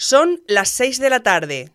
Son las 6 de la tarde.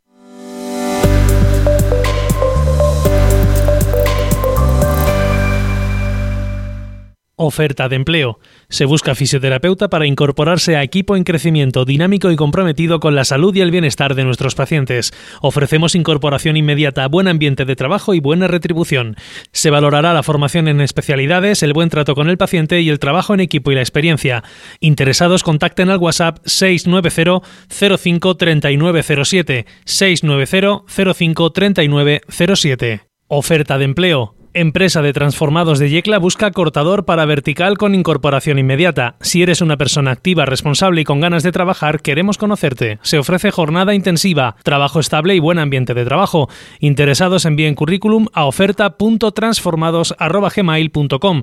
Oferta de empleo. Se busca fisioterapeuta para incorporarse a equipo en crecimiento dinámico y comprometido con la salud y el bienestar de nuestros pacientes. Ofrecemos incorporación inmediata, buen ambiente de trabajo y buena retribución. Se valorará la formación en especialidades, el buen trato con el paciente y el trabajo en equipo y la experiencia. Interesados, contacten al WhatsApp 690 05 3907, 690 05 3907. Oferta de empleo. Empresa de transformados de Yecla busca cortador para vertical con incorporación inmediata. Si eres una persona activa, responsable y con ganas de trabajar, queremos conocerte. Se ofrece jornada intensiva, trabajo estable y buen ambiente de trabajo. Interesados, envíen currículum a oferta.transformados@gmail.com,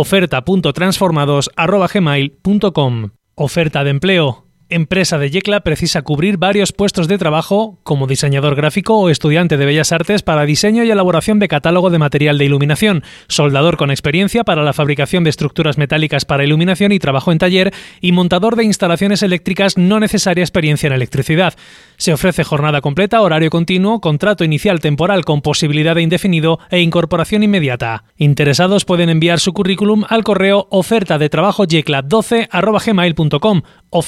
oferta.transformados@gmail.com. Oferta de empleo. Empresa de Yecla precisa cubrir varios puestos de trabajo como diseñador gráfico o estudiante de Bellas Artes para diseño y elaboración de catálogo de material de iluminación, soldador con experiencia para la fabricación de estructuras metálicas para iluminación y trabajo en taller, y montador de instalaciones eléctricas no necesaria experiencia en electricidad. Se ofrece jornada completa, horario continuo, contrato inicial temporal con posibilidad de indefinido e incorporación inmediata. Interesados pueden enviar su currículum al correo ofertadetrabajoyecla12@gmail.com,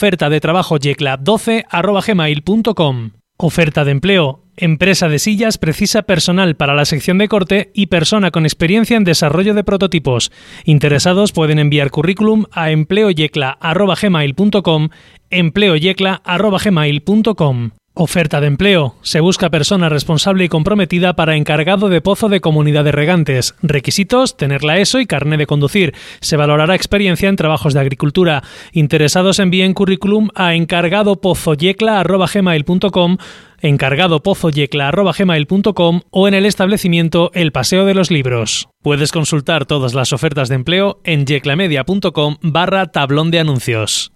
ofertadetrabajoyecla12@gmail.com. Oferta de empleo. Empresa de sillas precisa personal para la sección de corte y persona con experiencia en desarrollo de prototipos. Interesados pueden enviar currículum a empleoyecla@gmail.com, empleoyecla@gmail.com. Oferta de empleo. Se busca persona responsable y comprometida para encargado de pozo de Comunidad de Regantes. Requisitos: tener la ESO y carné de conducir. Se valorará experiencia en trabajos de agricultura. Interesados, envíen currículum a encargadopozoyecla@gmail.com, encargadopozoyecla@gmail.com o en el establecimiento El Paseo de los Libros. Puedes consultar todas las ofertas de empleo en yeclamedia.com/tablón de anuncios.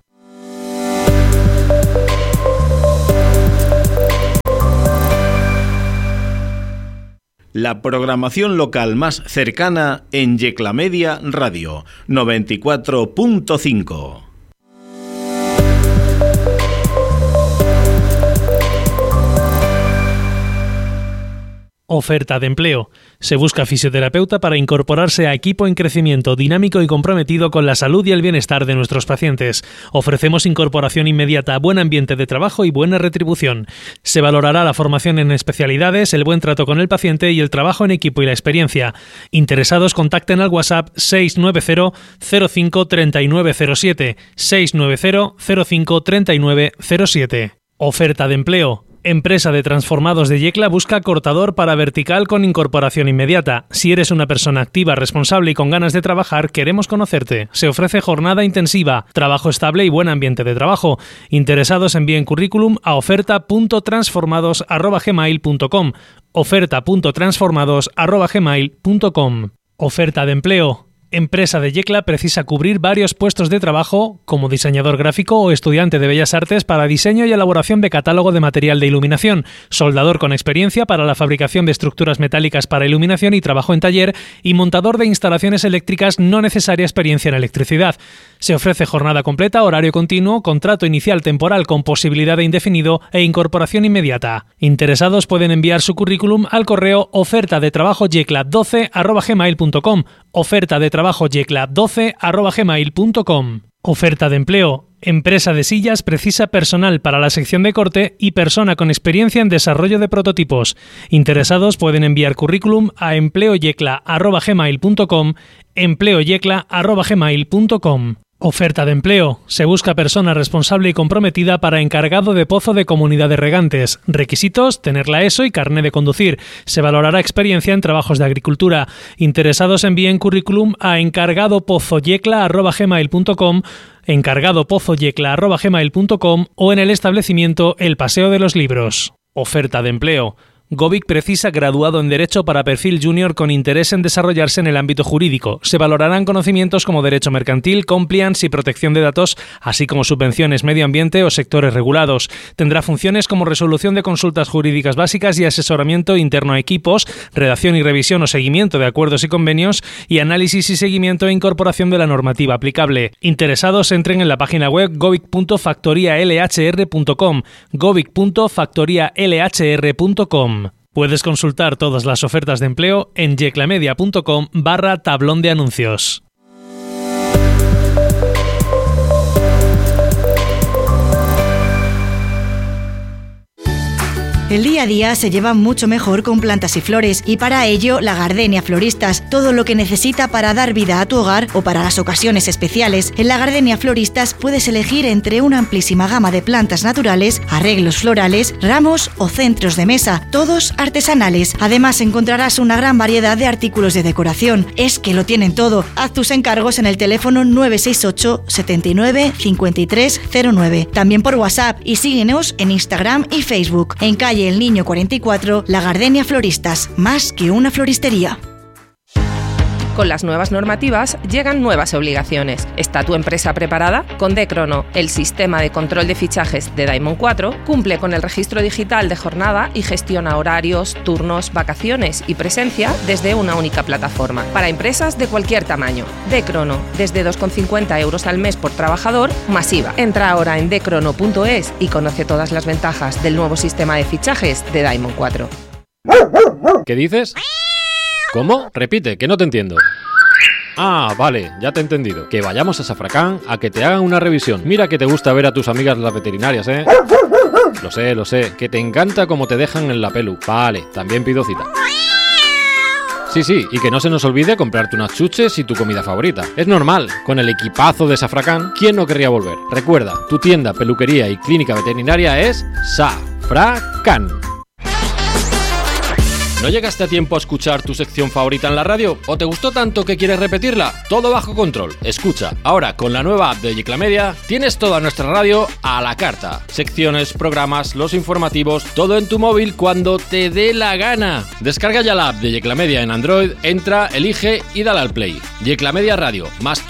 La programación local más cercana en Yecla Media Radio 94.5. Oferta de empleo. Se busca fisioterapeuta para incorporarse a equipo en crecimiento dinámico y comprometido con la salud y el bienestar de nuestros pacientes. Ofrecemos incorporación inmediata, buen ambiente de trabajo y buena retribución. Se valorará la formación en especialidades, el buen trato con el paciente y el trabajo en equipo y la experiencia. Interesados, contacten al WhatsApp 690 05 3907, 690 05 3907. Oferta de empleo. Empresa de transformados de Yecla busca cortador para vertical con incorporación inmediata. Si eres una persona activa, responsable y con ganas de trabajar, queremos conocerte. Se ofrece jornada intensiva, trabajo estable y buen ambiente de trabajo. Interesados, envíen currículum a oferta.transformados@gmail.com, oferta.transformados@gmail.com. Oferta de empleo. Empresa de Yecla precisa cubrir varios puestos de trabajo como diseñador gráfico o estudiante de Bellas Artes para diseño y elaboración de catálogo de material de iluminación, soldador con experiencia para la fabricación de estructuras metálicas para iluminación y trabajo en taller, y montador de instalaciones eléctricas no necesaria experiencia en electricidad. Se ofrece jornada completa, horario continuo, contrato inicial temporal con posibilidad de indefinido e incorporación inmediata. Interesados pueden enviar su currículum al correo ofertadetrabajoyecla12@gmail.com, ofertadetrabajoyecla12@gmail.com. Oferta de empleo. Empresa de sillas precisa personal para la sección de corte y persona con experiencia en desarrollo de prototipos. Interesados pueden enviar currículum a empleoyecla@gmail.com, empleoyecla@gmail.com. Oferta de empleo. Se busca persona responsable y comprometida para encargado de pozo de Comunidad de Regantes. Requisitos: tener la ESO y carné de conducir. Se valorará experiencia en trabajos de agricultura. Interesados, envíen currículum a encargadopozoyecla@gmail.com, encargadopozoyecla@gmail.com o en el establecimiento El Paseo de los Libros. Oferta de empleo. Govic precisa graduado en Derecho para perfil junior con interés en desarrollarse en el ámbito jurídico. Se valorarán conocimientos como derecho mercantil, compliance y protección de datos, así como subvenciones, medio ambiente o sectores regulados. Tendrá funciones como resolución de consultas jurídicas básicas y asesoramiento interno a equipos, redacción y revisión o seguimiento de acuerdos y convenios y análisis y seguimiento e incorporación de la normativa aplicable. Interesados, entren en la página web govic.factorialhr.com, govic.factorialhr.com. Puedes consultar todas las ofertas de empleo en yeclamedia.com/tablón de anuncios. El día a día se lleva mucho mejor con plantas y flores y para ello La Gardenia Floristas, todo lo que necesita para dar vida a tu hogar o para las ocasiones especiales. En La Gardenia Floristas puedes elegir entre una amplísima gama de plantas naturales, arreglos florales, ramos o centros de mesa, todos artesanales. Además encontrarás una gran variedad de artículos de decoración. Es que lo tienen todo. Haz tus encargos en el teléfono 968 79 53 09. También por WhatsApp y síguenos en Instagram y Facebook. En calle El Niño 44, La Gardenia Floristas, más que una floristería. Con las nuevas normativas llegan nuevas obligaciones. ¿Está tu empresa preparada? Con D-Crono, el sistema de control de fichajes de Diamond 4, cumple con el registro digital de jornada y gestiona horarios, turnos, vacaciones y presencia desde una única plataforma. Para empresas de cualquier tamaño. D-Crono, desde 2,50 € al mes por trabajador, masiva. Entra ahora en dcrono.es y conoce todas las ventajas del nuevo sistema de fichajes de Diamond 4. ¿Qué dices? ¿Cómo? Repite, que no te entiendo. Ah, vale, ya te he entendido. Que vayamos a Safracán a que te hagan una revisión. Mira que te gusta ver a tus amigas las veterinarias, ¿eh? Lo sé, que te encanta cómo te dejan en la pelu. Vale, también pido cita. Sí, y que no se nos olvide comprarte unas chuches y tu comida favorita. Es normal, con el equipazo de Safracán, ¿quién no querría volver? Recuerda, tu tienda, peluquería y clínica veterinaria es Safracán. ¿No llegaste a tiempo a escuchar tu sección favorita en la radio? ¿O te gustó tanto que quieres repetirla? Todo bajo control. Escucha, ahora con la nueva app de Yeclamedia tienes toda nuestra radio a la carta. Secciones, programas, los informativos, todo en tu móvil cuando te dé la gana. Descarga ya la app de Yeclamedia en Android, entra, elige y dale al play. Yeclamedia Radio, más